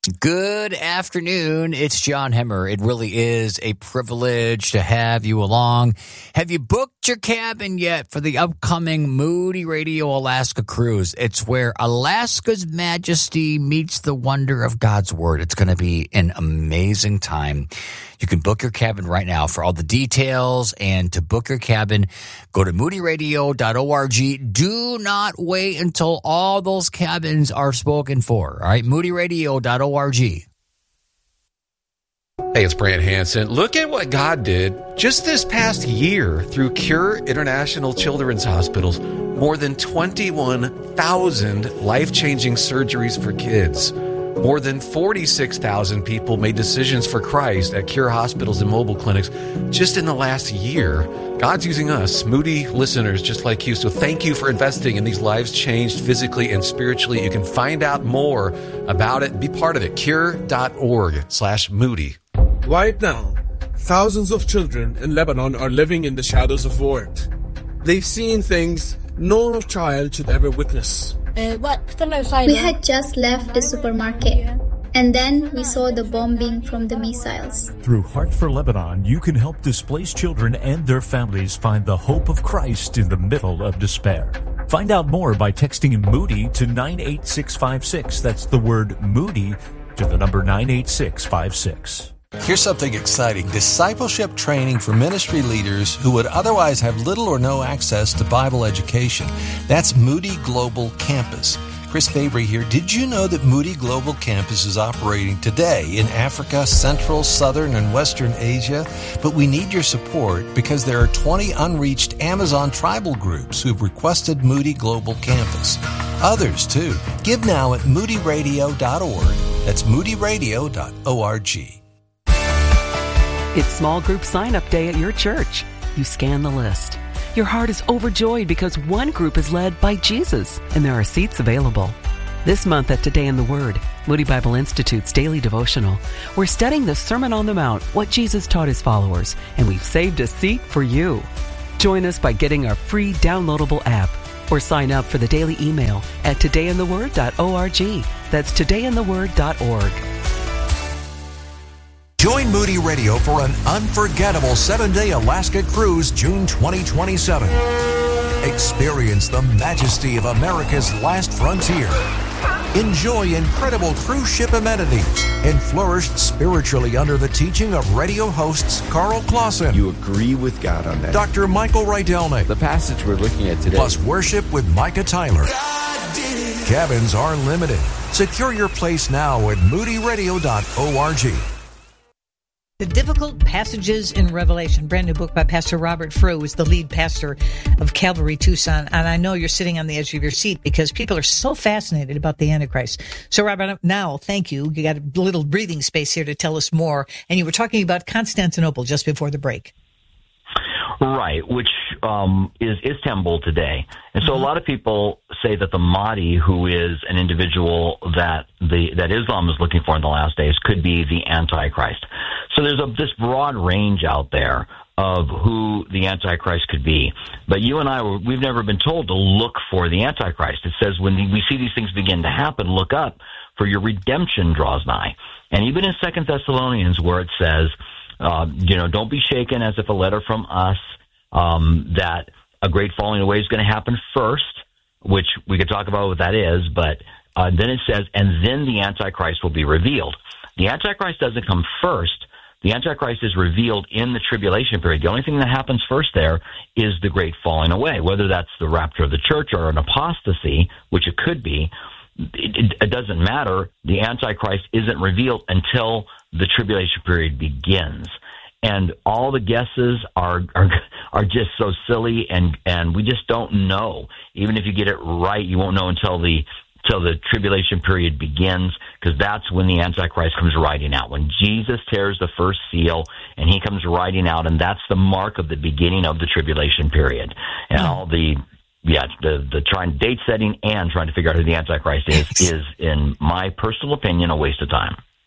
Good afternoon. It's John Hemmer. It really is a privilege to have you along. Have you booked your cabin yet for the upcoming Moody Radio Alaska cruise? It's where Alaska's majesty meets the wonder of God's word. It's going to be an amazing time. You can book your cabin right now. For all the details and to book your cabin, go to moodyradio.org. Do not wait until all those cabins are spoken for. All right, moodyradio.org. Hey, it's Brant Hansen. Look at what God did just this past year through Cure International Children's Hospitals. More than 21,000 life-changing surgeries for kids. More than 46,000 people made decisions for Christ at Cure hospitals and mobile clinics just in the last year. God's using us, Moody listeners just like you. So thank you for investing in these lives changed physically and spiritually. You can find out more about it and be part of it. Cure.org/Moody. Right now, thousands of children in Lebanon are living in the shadows of war. They've seen things no child should ever witness. We had just left the supermarket, and then we saw the bombing from the missiles. Through Heart for Lebanon, you can help displaced children and their families find the hope of Christ in the middle of despair. Find out more by texting Moody to 98656. That's the word Moody to the number 98656. Here's something exciting. Discipleship training for ministry leaders who would otherwise have little or no access to Bible education. That's Moody Global Campus. Chris Fabry here. Did you know that Moody Global Campus is operating today in Africa, Central, Southern, and Western Asia? But we need your support because there are 20 unreached Amazon tribal groups who've requested Moody Global Campus. Others, too. Give now at moodyradio.org. That's moodyradio.org. It's small group sign-up day at your church. You scan the list. Your heart is overjoyed because one group is led by Jesus, and there are seats available. This month at Today in the Word, Moody Bible Institute's daily devotional, we're studying the Sermon on the Mount, what Jesus taught his followers, and we've saved a seat for you. Join us by getting our free downloadable app or sign up for the daily email at todayintheword.org. That's todayintheword.org. Join Moody Radio for an unforgettable 7-day Alaska cruise, June 2027. Experience the majesty of America's last frontier. Enjoy incredible cruise ship amenities and flourish spiritually under the teaching of radio hosts Carl Clausen. You agree with God on that. Dr. Michael Rydelnik. The passage we're looking at today. Plus worship with Micah Tyler. Cabins are limited. Secure your place now at moodyradio.org. The Difficult Passages in Revelation, brand new book by Pastor Robert Frew, who's the lead pastor of Calvary Tucson. And I know you're sitting on the edge of your seat because people are so fascinated about the Antichrist. So Robert, now, thank you. You got a little breathing space here to tell us more. And you were talking about Constantinople just before the break. Right, which is Istanbul today. And so a lot of people say that the Mahdi, who is an individual that Islam is looking for in the last days, could be the Antichrist. So there's this broad range out there of who the Antichrist could be. But you and I, we've never been told to look for the Antichrist. It says when we see these things begin to happen, look up, for your redemption draws nigh. And even in 2 Thessalonians, where it says, don't be shaken as if a letter from us, that a great falling away is going to happen first, which we could talk about what that is, but then it says, and then the Antichrist will be revealed. The Antichrist doesn't come first. The Antichrist is revealed in the tribulation period. The only thing that happens first there is the great falling away, whether that's the rapture of the church or an apostasy, which it could be. It doesn't matter. The Antichrist isn't revealed until the tribulation period begins. And all the guesses are just so silly, and we just don't know. Even if you get it right, you won't know until the tribulation period begins, because that's when the Antichrist comes riding out. When Jesus tears the first seal and he comes riding out, and that's the mark of the beginning of the tribulation period. And all the trying date setting and trying to figure out who the Antichrist is in my personal opinion, a waste of time.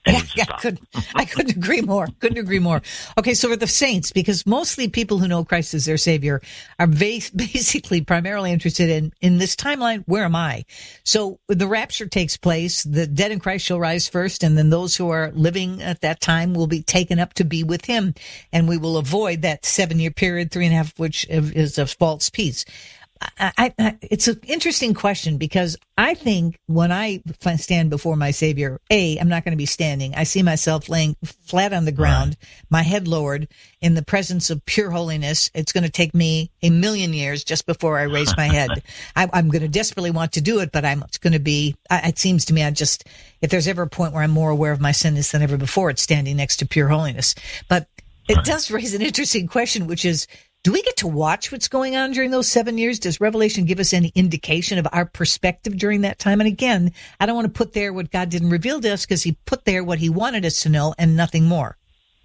I couldn't agree more. Okay, so for the saints, because mostly people who know Christ as their Savior are basically primarily interested in this timeline, where am I? So the rapture takes place, the dead in Christ shall rise first, and then those who are living at that time will be taken up to be with him, and we will avoid that 7-year period, 3.5 of which is of false peace. It's an interesting question, because I think when I stand before my Savior, I'm not going to be standing. I see myself laying flat on the ground, my head lowered in the presence of pure holiness. It's going to take me 1,000,000 years just before I raise my head. I'm going to desperately want to do it, but it's going to be, it seems to me, if there's ever a point where I'm more aware of my sin than ever before, it's standing next to pure holiness. But it does raise an interesting question, which is, do we get to watch what's going on during those 7 years? Does Revelation give us any indication of our perspective during that time? And again, I don't want to put there what God didn't reveal to us, because he put there what he wanted us to know and nothing more.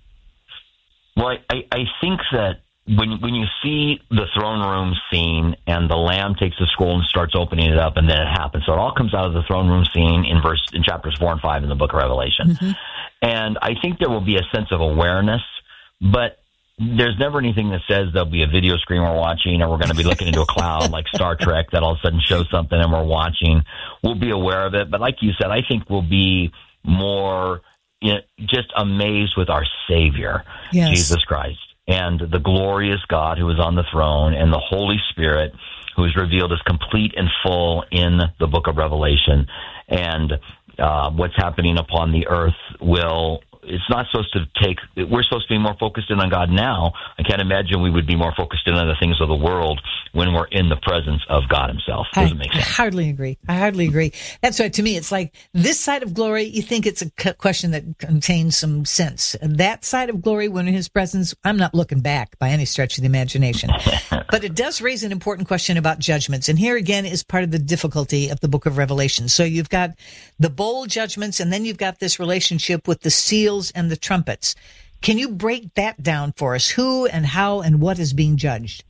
Well, I think that when you see the throne room scene and the Lamb takes the scroll and starts opening it up, and then it happens. So it all comes out of the throne room scene in chapters 4 and 5 in the book of Revelation. Mm-hmm. And I think there will be a sense of awareness, but there's never anything that says there'll be a video screen we're watching, or we're going to be looking into a cloud like Star Trek that all of a sudden shows something and we're watching. We'll be aware of it. But like you said, I think we'll be more just amazed with our Savior, yes, Jesus Christ, and the glorious God who is on the throne, and the Holy Spirit who is revealed as complete and full in the book of Revelation. And what's happening upon the earth it's not supposed to we're supposed to be more focused in on God now. I can't imagine we would be more focused in on the things of the world when we're in the presence of God himself. Doesn't make sense. I hardly agree. That's right. To me, it's like this side of glory, you think it's a question that contains some sense. That side of glory, when in his presence, I'm not looking back by any stretch of the imagination. But it does raise an important question about judgments. And here again is part of the difficulty of the book of Revelation. So you've got the bowl judgments, and then you've got this relationship with the seals and the trumpets. Can you break that down for us? Who and how and what is being judged?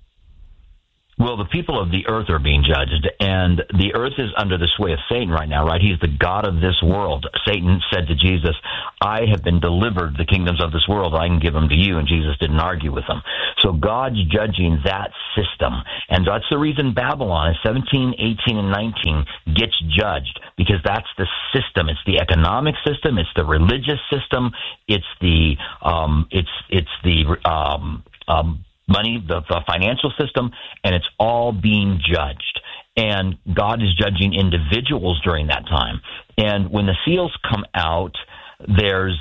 Well, the people of the earth are being judged, and the earth is under the sway of Satan right now, right? He's the god of this world. Satan said to Jesus, I have been delivered the kingdoms of this world. I can give them to you, and Jesus didn't argue with him. So God's judging that system, and that's the reason Babylon in 17, 18, and 19 gets judged, because that's the system. It's the economic system. It's the religious system. It's the money, the financial system, and it's all being judged. And God is judging individuals during that time. And when the seals come out, there's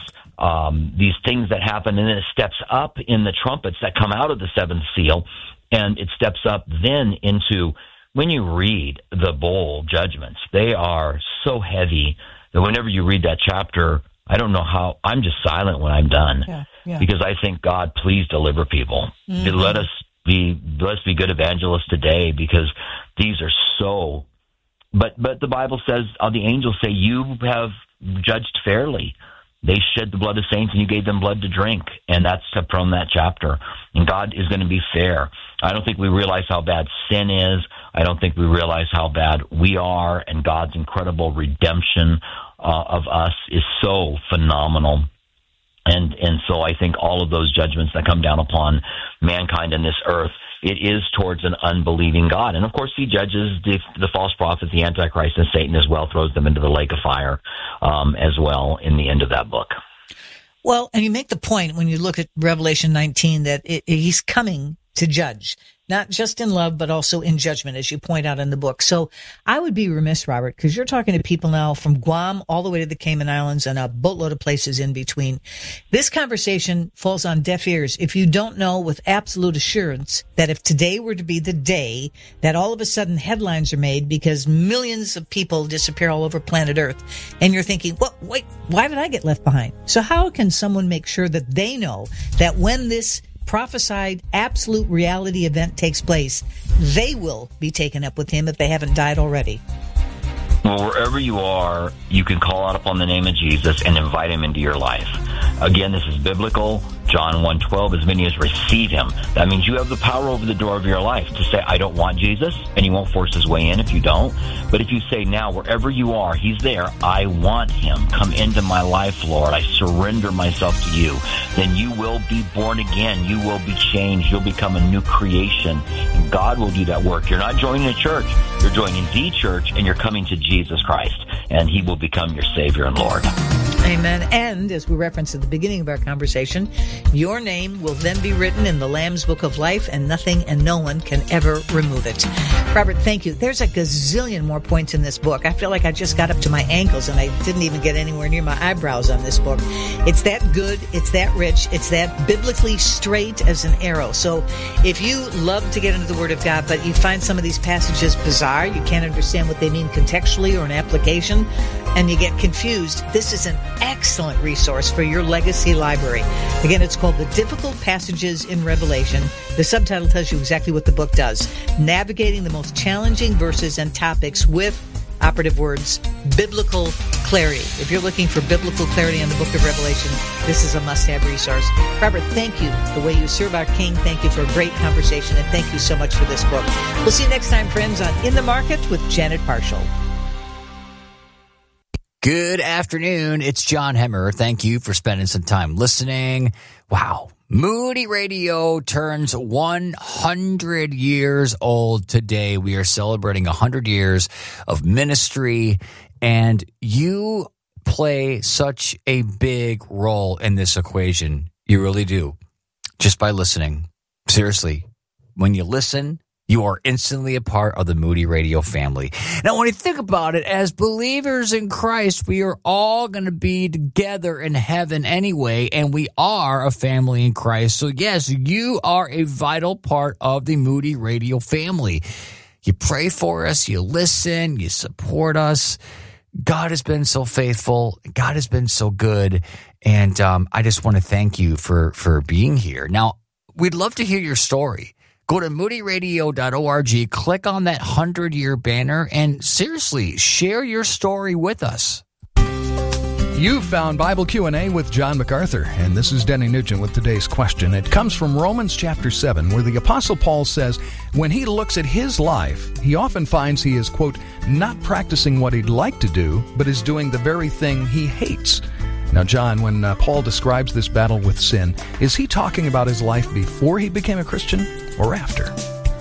these things that happen, and then it steps up in the trumpets that come out of the seventh seal, and it steps up then into, when you read the bowl judgments, they are so heavy that whenever you read that chapter, I don't know how, I'm just silent when I'm done. Yeah. Because I think, God, please deliver people. Mm-hmm. Let us be good evangelists today, because these are so. But the Bible says, the angels say, you have judged fairly. They shed the blood of saints, and you gave them blood to drink. And that's from that chapter. And God is going to be fair. I don't think we realize how bad sin is. I don't think we realize how bad we are. And God's incredible redemption of us is so phenomenal. And so I think all of those judgments that come down upon mankind in this earth, it is towards an unbelieving God. And of course, he judges the false prophets, the Antichrist, and Satan as well, throws them into the lake of fire as well in the end of that book. Well, and you make the point when you look at Revelation 19 that he's coming to judge, not just in love, but also in judgment, as you point out in the book. So I would be remiss, Robert, because you're talking to people now from Guam all the way to the Cayman Islands and a boatload of places in between. This conversation falls on deaf ears if you don't know with absolute assurance that if today were to be the day that all of a sudden headlines are made because millions of people disappear all over planet Earth, and you're thinking, well, wait, why did I get left behind? So how can someone make sure that they know that when this prophesied absolute reality event takes place, they will be taken up with him if they haven't died already? Well, wherever you are, you can call out upon the name of Jesus and invite him into your life. Again, this is biblical, John 1:12, as many as receive him. That means you have the power over the door of your life to say, I don't want Jesus, and he won't force his way in if you don't. But if you say now, wherever you are, he's there, I want him. Come into my life, Lord. I surrender myself to you. Then you will be born again. You will be changed. You'll become a new creation. And God will do that work. You're not joining a church. You're joining the church, and you're coming to Jesus Christ. And he will become your Savior and Lord. Amen. And as we referenced at the beginning of our conversation, your name will then be written in the Lamb's Book of Life, and nothing and no one can ever remove it. Robert, thank you. There's a gazillion more points in this book. I feel like I just got up to my ankles and I didn't even get anywhere near my eyebrows on this book. It's that good. It's that rich. It's that biblically straight as an arrow. So if you love to get into the Word of God, but you find some of these passages bizarre, you can't understand what they mean contextually or in application, and you get confused, this is an excellent resource for your legacy library. Again, it's called The Difficult Passages in Revelation. The subtitle tells you exactly what the book does. Navigating the most challenging verses and topics with, operative words, biblical clarity. If you're looking for biblical clarity on the book of Revelation, this is a must-have resource. Robert, thank you. The way you serve our King, thank you for a great conversation, and thank you so much for this book. We'll see you next time, friends, on In the Market with Janet Parshall. Good afternoon. It's John Hemmer. Thank you for spending some time listening. Wow. Moody Radio turns 100 years old today. We are celebrating 100 years of ministry, and you play such a big role in this equation. You really do. Just by listening. Seriously. When you listen, you are instantly a part of the Moody Radio family. Now, when you think about it, as believers in Christ, we are all going to be together in heaven anyway, and we are a family in Christ. So, yes, you are a vital part of the Moody Radio family. You pray for us, you listen, you support us. God has been so faithful. God has been so good. And I just want to thank you for being here. Now, we'd love to hear your story. Go to moodyradio.org, click on that 100-year banner, and seriously, share your story with us. You've found Bible Q&A with John MacArthur, and this is Denny Nugent with today's question. It comes from Romans chapter 7, where the Apostle Paul says, when he looks at his life, he often finds he is, quote, not practicing what he'd like to do, but is doing the very thing he hates. Now, John, when Paul describes this battle with sin, is he talking about his life before he became a Christian or after?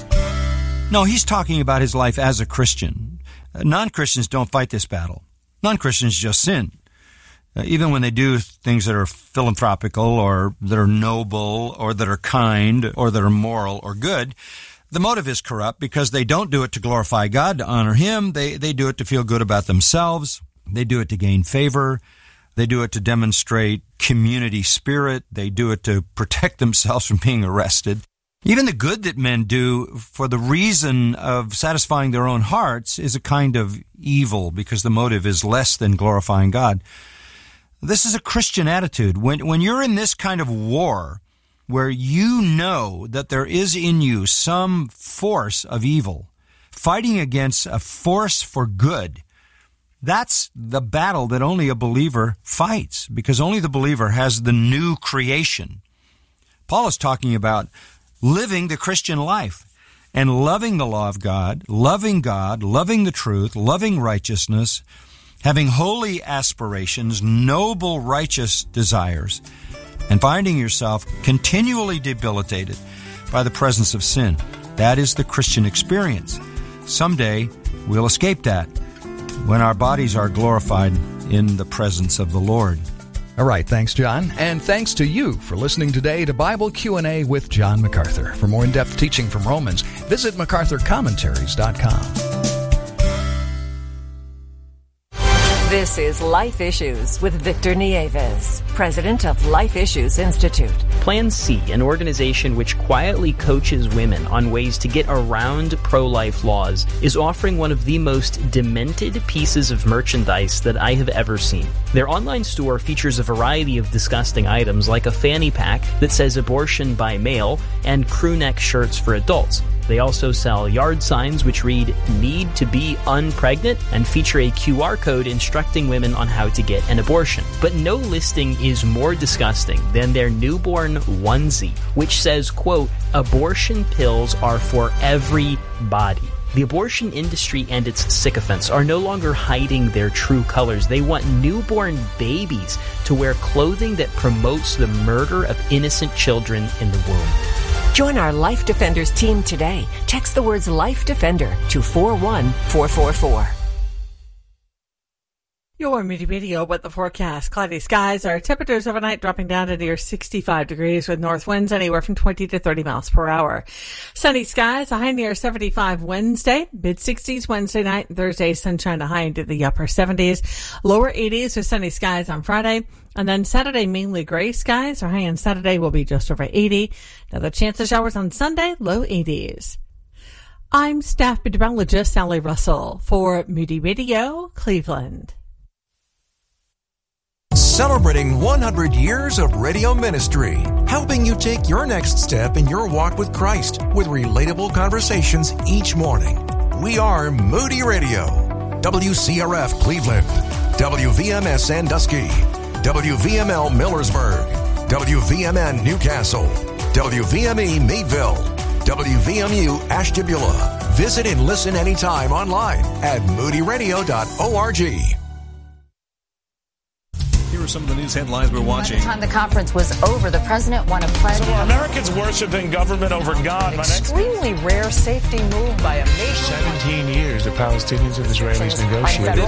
No, he's talking about his life as a Christian. Non-Christians don't fight this battle. Non-Christians just sin. Even when they do things that are philanthropical or that are noble or that are kind or that are moral or good, the motive is corrupt because they don't do it to glorify God, to honor Him. They do it to feel good about themselves. They do it to gain favor. They do it to demonstrate community spirit. They do it to protect themselves from being arrested. Even the good that men do for the reason of satisfying their own hearts is a kind of evil because the motive is less than glorifying God. This is a Christian attitude. When you're in this kind of war where you know that there is in you some force of evil fighting against a force for good, that's the battle that only a believer fights, because only the believer has the new creation. Paul is talking about living the Christian life and loving the law of God, loving the truth, loving righteousness, having holy aspirations, noble, righteous desires, and finding yourself continually debilitated by the presence of sin. That is the Christian experience. Someday we'll escape that when our bodies are glorified in the presence of the Lord. All right, thanks, John. And thanks to you for listening today to Bible Q&A with John MacArthur. For more in-depth teaching from Romans, visit MacArthurCommentaries.com. This is Life Issues with Victor Nieves, president of Life Issues Institute. Plan C, an organization which quietly coaches women on ways to get around pro-life laws, is offering one of the most demented pieces of merchandise that I have ever seen. Their online store features a variety of disgusting items like a fanny pack that says abortion by mail and crew neck shirts for adults. They also sell yard signs which read, "Need to be unpregnant," and feature a QR code instructing women on how to get an abortion. But no listing is more disgusting than their newborn onesie, which says, quote, "Abortion pills are for everybody." The abortion industry and its sycophants are no longer hiding their true colors. They want newborn babies to wear clothing that promotes the murder of innocent children in the womb. Join our Life Defenders team today. Text the words Life Defender to 41444. Your Moody Radio with the forecast. Cloudy skies. Our temperatures overnight dropping down to near 65 degrees with north winds anywhere from 20 to 30 miles per hour. Sunny skies. A high near 75 Wednesday. Mid-60s Wednesday night and Thursday. Sunshine a high into the upper 70s. Lower 80s with sunny skies on Friday. And then Saturday, mainly gray skies. Our high on Saturday will be just over 80. Another chance of showers on Sunday. Low 80s. I'm staff meteorologist Sally Russell for Moody Radio, Cleveland. Celebrating 100 years of radio ministry, helping you take your next step in your walk with Christ with relatable conversations each morning. We are Moody Radio, WCRF Cleveland, WVMS Sandusky, WVML Millersburg, WVMN Newcastle, WVME Meadville, WVMU Ashtabula. Visit and listen anytime online at moodyradio.org. Here are some of the news headlines we're watching. By the time the conference was over, the president won a pledge. So are Americans worshiping government over God? Extremely rare safety move by a nation. 17 years the Palestinians and Israelis negotiated.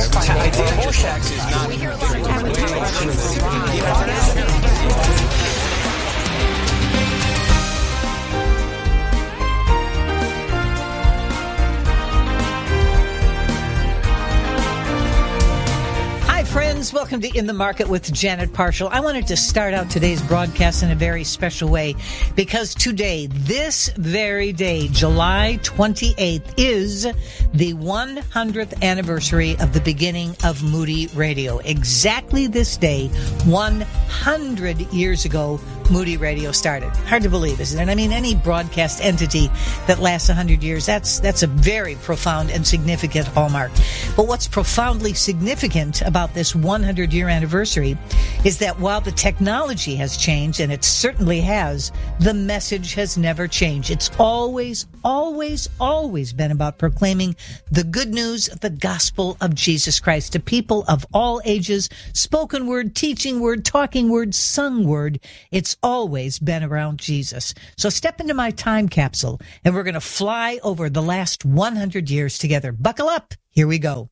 Friends, welcome to In the Market with Janet Parshall. I wanted to start out today's broadcast in a very special way because today, this very day, July 28th, is the 100th anniversary of the beginning of Moody Radio. Exactly this day, 100 years ago, Moody Radio started. Hard to believe, isn't it? I mean, any broadcast entity that lasts 100 years, that's a very profound and significant hallmark. But what's profoundly significant about this 100-year anniversary is that while the technology has changed, and it certainly has, the message has never changed. It's always, always, always been about proclaiming the good news of the gospel of Jesus Christ to people of all ages, spoken word, teaching word, talking word, sung word. It's always been around Jesus. So step into my time capsule, and we're going to fly over the last 100 years together. Buckle up. Here we go.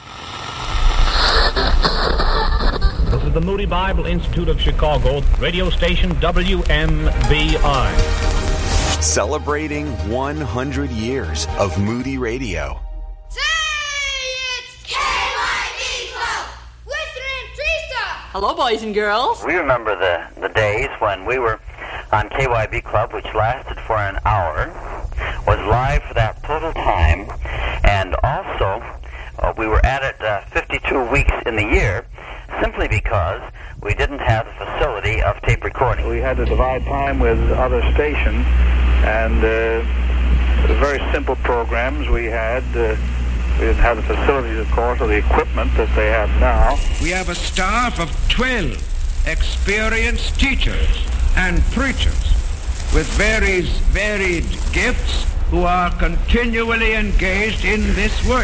This is the Moody Bible Institute of Chicago, radio station WMBI. Celebrating 100 years of Moody Radio. Hello, boys and girls. We remember the days when we were on KYB Club, which lasted for an hour, was live for that total time, and also we were at it 52 weeks in the year, simply because we didn't have the facility of tape recording. We had to divide time with other stations, and the very simple programs we had. We didn't have the facilities, of course, or the equipment that they have now. We have a staff of 12 experienced teachers and preachers with varied gifts who are continually engaged in this work.